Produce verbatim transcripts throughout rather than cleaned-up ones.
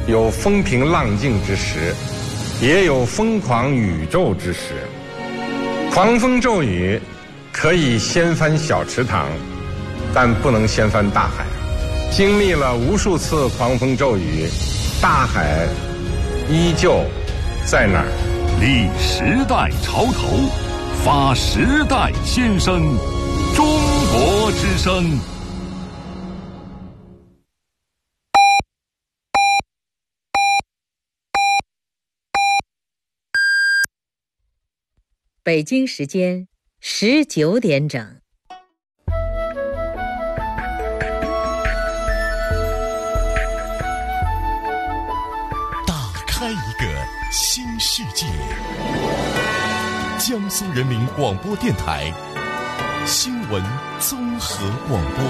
有风平浪静之时，也有疯狂宇宙之时。狂风骤雨可以掀翻小池塘，但不能掀翻大海。经历了无数次狂风骤雨，大海依旧在那儿。 立时代潮头，发时代先声，中国之声。 北京时间十九点整。 打开一个新世界。江苏人民广播电台新闻综合广播。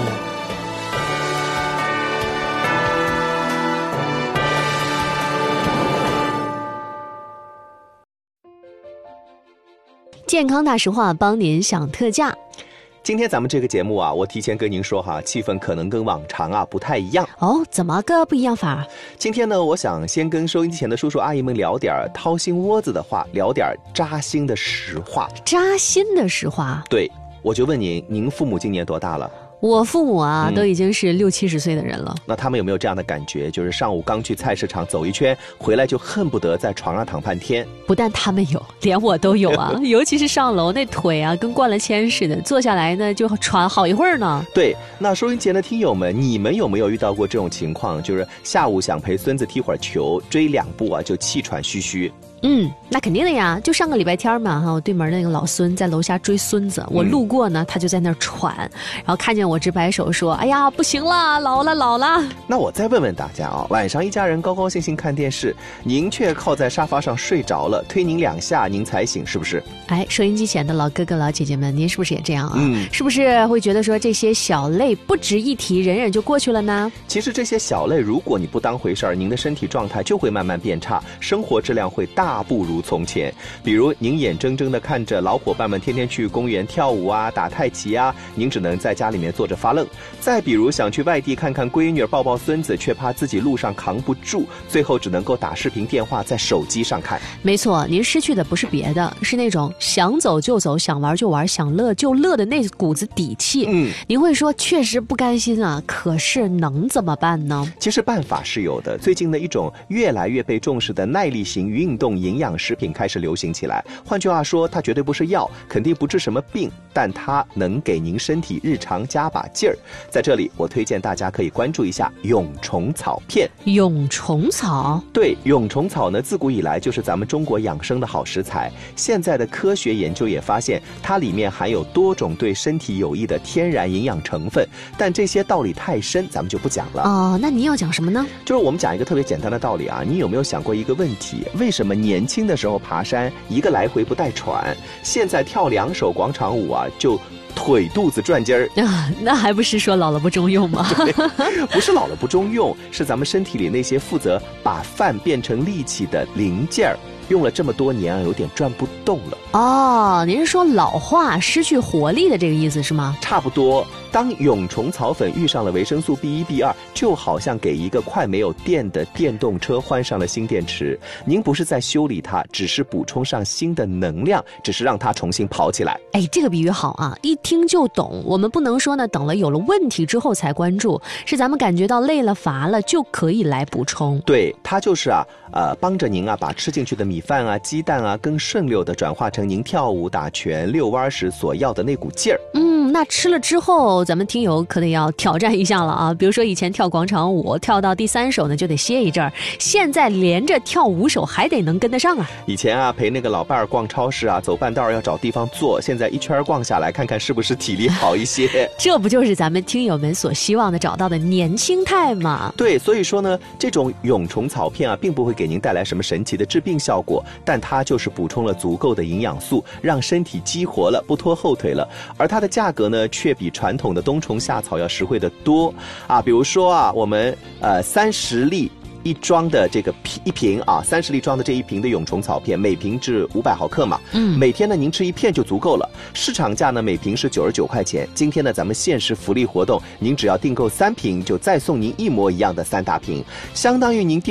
健康大实话帮您享特价。 今天咱们这个节目啊，我提前跟您说哈，气氛可能跟往常啊不太一样哦。怎么个不一样法？今天呢，我想先跟收音机前的叔叔阿姨们聊点掏心窝子的话，聊点扎心的实话。 扎心的实话？ 对，我就问您，您父母今年多大了？ 我父母啊、嗯、都已经是六七十岁的人了。 那他们有没有这样的感觉，就是上午刚去菜市场走一圈回来就恨不得在床上躺半天？ 不但他们有，连我都有啊尤其是上楼那腿啊跟灌了铅似的，坐下来呢就喘好一会儿呢。 对，那收音前的听友们，你们有没有遇到过这种情况，就是下午想陪孙子踢会儿球，追两步啊就气喘吁吁？ 嗯，那肯定的呀，就上个礼拜天嘛哈，我对门那个老孙在楼下追孙子，我路过呢，他就在那儿喘，然后看见我直摆手说：“哎呀，不行了，老了老了。” 那我再问问大家啊，晚上一家人高高兴兴看电视，您却靠在沙发上睡着了，推您两下您才醒，是不是？ 哎，收音机前的老哥哥老姐姐们，您是不是也这样啊？嗯，是不是会觉得说这些小累不值一提，忍忍就过去了呢？ 其实这些小累，如果你不当回事儿，您的身体状态就会慢慢变差，生活质量会大大不如从前。比如您眼睁睁地看着老伙伴们天天去公园跳舞啊、打太极啊，您只能在家里面坐着发愣。再比如想去外地看看闺女、抱抱孙子，却怕自己路上扛不住，最后只能够打视频电话在手机上看。 没错，您失去的不是别的，是那种想走就走、想玩就玩、想乐就乐的那股子底气。嗯，您会说确实不甘心啊，可是能怎么办呢？ 其实办法是有的。最近的一种越来越被重视的耐力型运动营养食品开始流行起来。换句话说，它绝对不是药，肯定不治什么病，但它能给您身体日常加把劲儿。在这里我推荐大家可以关注一下蛹虫草片。 蛹虫草？ 对，蛹虫草呢，自古以来就是咱们中国养生的好食材。现在的科学研究也发现，它里面含有多种对身体有益的天然营养成分，但这些道理太深，咱们就不讲了。 哦，那你要讲什么呢？ 就是我们讲一个特别简单的道理啊，你有没有想过一个问题？为什么年轻的时候爬山一个来回不带喘，现在跳两首广场舞啊就腿肚子转筋儿啊？那还不是说老了不中用吗？ 不是老了不中用，是咱们身体里那些负责把饭变成力气的零件儿，用了这么多年啊，有点转不动了。 哦，您是说老化失去活力的这个意思是吗？ 差不多。当蛹虫草粉遇上了维生素 B 一 B 二，就好像给一个快没有电的电动车换上了新电池。您不是在修理它，只是补充上新的能量，只是让它重新跑起来。 哎，这个比喻好啊，一听就懂。我们不能说呢，等了有了问题之后才关注，是咱们感觉到累了乏了就可以来补充。 对，它就是啊，呃，帮着您啊，把吃进去的米饭啊、鸡蛋啊，更顺溜的转化成您跳舞、打拳、遛弯时所要的那股劲儿。 嗯，那吃了之后，咱们听友可得要挑战一下了啊！比如说以前跳广场舞，跳到第三首呢就得歇一阵儿，现在连着跳五首还得能跟得上啊！ 以前啊陪那个老伴儿逛超市啊，走半道要找地方坐，现在一圈逛下来，看看是不是体力好一些。 这不就是咱们听友们所希望的找到的年轻态吗？ 对，所以说呢，这种蛹虫草片啊，并不会给您带来什么神奇的治病效果，但它就是补充了足够的营养素，让身体激活了，不拖后腿了。而它的价格呢，却比传统的冬虫夏草要实惠得多啊！比如说啊，我们呃三十粒一装的这个一瓶啊，三十粒装的这一瓶的蛹虫草片，每瓶至五百毫克嘛，嗯，每天呢您吃一片就足够了。市场价呢每瓶是九十九块钱，今天呢咱们限时福利活动，您只要订购三瓶，就再送您一模一样的三大瓶，相当于您订